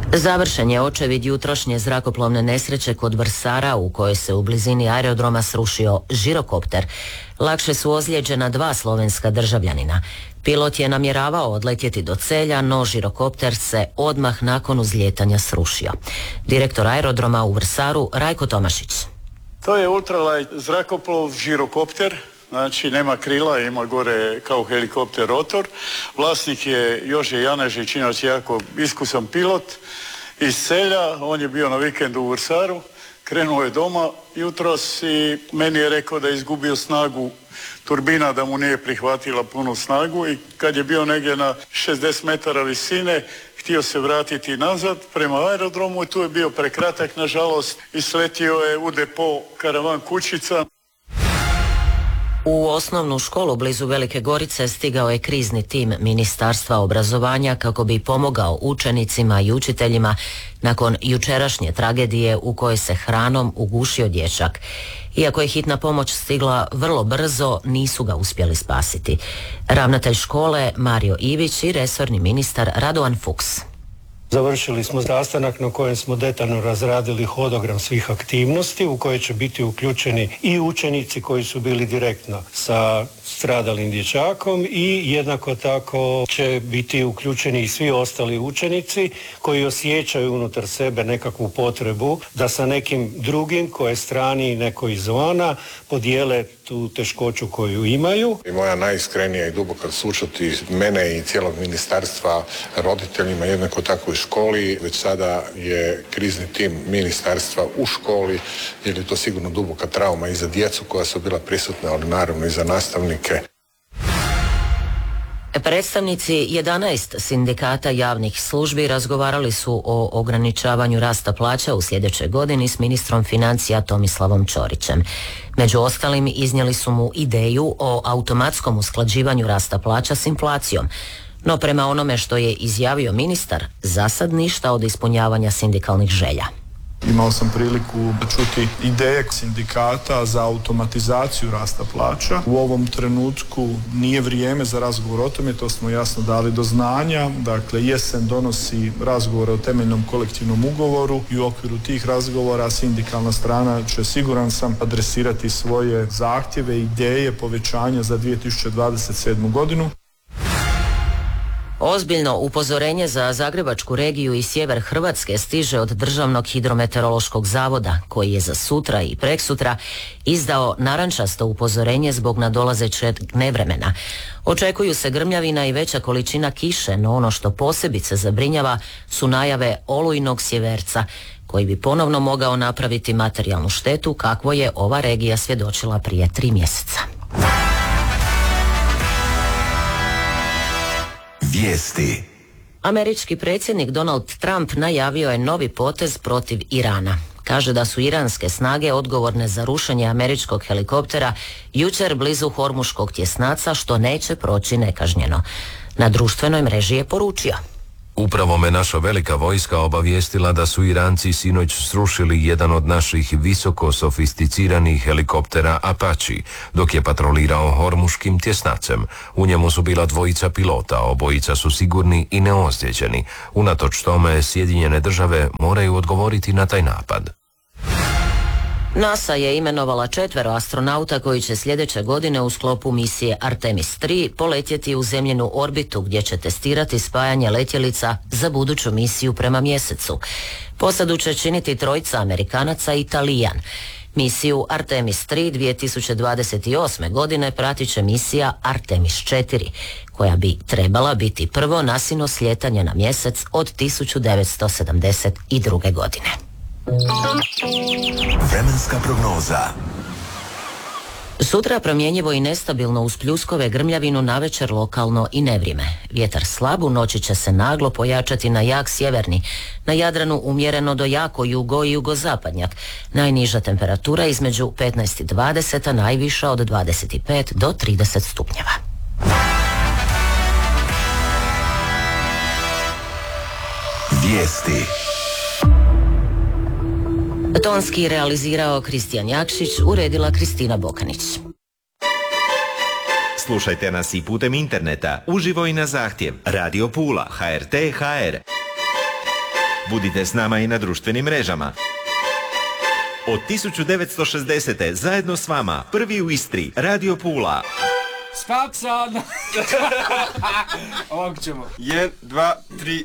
Završen je očevid jutrošnje zrakoplovne nesreće kod Vrsara u kojoj se u blizini aerodroma srušio žirokopter. Lakše su ozlijeđena 2 slovenska državljanina. Pilot je namjeravao odletjeti do Celja, no žirokopter se odmah nakon uzlijetanja srušio. Direktor aerodroma u Vrsaru Rajko Tomašić. To je ultralight zrakoplov, žirokopter. Znači nema krila, ima gore kao helikopter rotor. Vlasnik je Jože Janežić, inače jako iskusan pilot iz Celja. On je bio na vikendu u Vrsaru, krenuo je doma jutros i meni je rekao da je izgubio snagu turbina, da mu nije prihvatila punu snagu i kad je bio negdje na 60 metara visine, htio se vratiti nazad prema aerodromu i tu je bio prekratak, nažalost, i sletio je u depo Karavan Kućica. U osnovnu školu blizu Velike Gorice stigao je krizni tim Ministarstva obrazovanja kako bi pomogao učenicima i učiteljima nakon jučerašnje tragedije u kojoj se hranom ugušio dječak. Iako je hitna pomoć stigla vrlo brzo, nisu ga uspjeli spasiti. Ravnatelj škole Mario Ivić i resorni ministar Radovan Fuchs. Završili smo sastanak na kojem smo detaljno razradili hodogram svih aktivnosti u koje će biti uključeni i učenici koji su bili direktno sa stradalim dječakom i jednako tako će biti uključeni i svi ostali učenici koji osjećaju unutar sebe nekakvu potrebu da sa nekim drugim koje je strani i neko izvana podijele tu teškoću koju imaju. I moja najiskrenija i duboka sućut i mene i cijelog ministarstva roditeljima, jednako tako i školi. Već sada je krizni tim ministarstva u školi jer je to sigurno duboka trauma i za djecu koja su bila prisutna, ali naravno i za nastavnike. Predstavnici 11 sindikata javnih službi razgovarali su o ograničavanju rasta plaća u sljedećoj godini s ministrom financija Tomislavom Ćorićem. Među ostalim iznijeli su mu ideju o automatskom usklađivanju rasta plaća s inflacijom. No prema onome što je izjavio ministar, za sad ništa od ispunjavanja sindikalnih želja. Imao sam priliku čuti ideje sindikata za automatizaciju rasta plaća. U ovom trenutku nije vrijeme za razgovor o tome, to smo jasno dali do znanja. Dakle, jesen donosi razgovore o temeljnom kolektivnom ugovoru i u okviru tih razgovora sindikalna strana će, siguran sam, adresirati svoje zahtjeve i ideje povećanja za 2027. godinu. Ozbiljno upozorenje za Zagrebačku regiju i sjever Hrvatske stiže od Državnog hidrometeorološkog zavoda, koji je za sutra i preksutra izdao narančasto upozorenje zbog nadolazećeg nevremena. Očekuju se grmljavina i veća količina kiše, no ono što posebice zabrinjava su najave olujnog sjeverca, koji bi ponovno mogao napraviti materijalnu štetu kakvo je ova regija svjedočila prije 3 mjeseca. Vijesti. Američki predsjednik Donald Trump najavio je novi potez protiv Irana. Kaže da su iranske snage odgovorne za rušenje američkog helikoptera jučer blizu Hormuškog tjesnaca, što neće proći nekažnjeno. Na društvenoj mreži je poručio: Upravo me naša velika vojska obavijestila da su Iranci sinoć srušili jedan od naših visoko sofisticiranih helikoptera Apache dok je patrolirao Hormuškim tjesnacem. U njemu su bila 2 pilota, obojica su sigurni i neozlijeđeni. Unatoč tome, Sjedinjene države moraju odgovoriti na taj napad. NASA je imenovala 4 astronauta koji će sljedeće godine u sklopu misije Artemis 3 poletjeti u zemljinu orbitu gdje će testirati spajanje letjelica za buduću misiju prema mjesecu. Posadu će činiti 3 Amerikanaca i Talijan. Misiju Artemis 3 2028. godine pratit će misija Artemis 4, koja bi trebala biti prvo nasino slijetanje na mjesec od 1972. godine. Vremenska prognoza. Sutra promjenjivo i nestabilno uz pljuskove, grmljavinu, navečer lokalno i nevrijeme. Vjetar slab, u noći će se naglo pojačati na jak sjeverni. Na Jadranu umjereno do jako jugo i jugozapadnjak. Najniža temperatura između 15 i 20, a najviša od 25 do 30 stupnjeva. Vijesti. Tonski realizirao Kristijan Jakšić, uredila Kristina Bokanić. Slušajte nas i putem interneta, uživo i na zahtjev. Radio Pula, HRT, HR. Budite s nama i na društvenim mrežama. Od 1960. zajedno s vama, prvi u Istri, Radio Pula. Spapson! Ovako ćemo. 1, 2, 3,